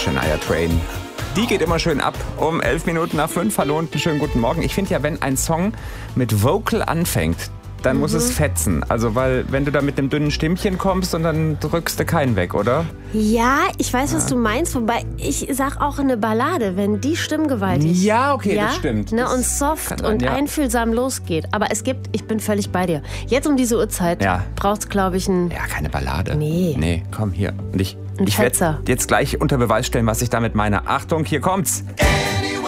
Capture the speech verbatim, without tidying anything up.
Shania Twain. Die geht immer schön ab um elf Minuten nach fünf. Hallo und einen schönen guten Morgen. Ich finde ja, wenn ein Song mit Vocal anfängt, dann mhm. muss es fetzen. Also, weil wenn du da mit einem dünnen Stimmchen kommst und dann drückst du keinen weg, oder? Ja, ich weiß, ja. was du meinst. Wobei, ich sag auch eine Ballade, wenn die stimmgewaltig Ja, okay, ja? das stimmt. Ne, das und soft man, und ja. einfühlsam losgeht. Aber es gibt, ich bin völlig bei dir. Jetzt um diese Uhrzeit ja. braucht es, glaube ich, ein... Ja, keine Ballade. Nee. Nee, komm hier. Und ich, ein ich werde jetzt gleich unter Beweis stellen, was ich damit meine. Achtung, hier kommt's.